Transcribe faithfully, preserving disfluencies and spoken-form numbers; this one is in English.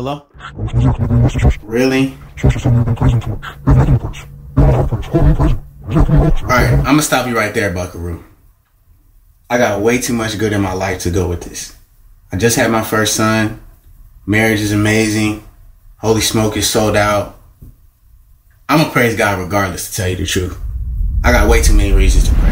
Hello? Really? Alright, I'm gonna stop you right there, Buckaroo. I got way too much good in my life to go with this. I just had my first son. Marriage is amazing. Holy Smoke is sold out. I'm gonna praise God regardless, to tell you the truth. I got way too many reasons to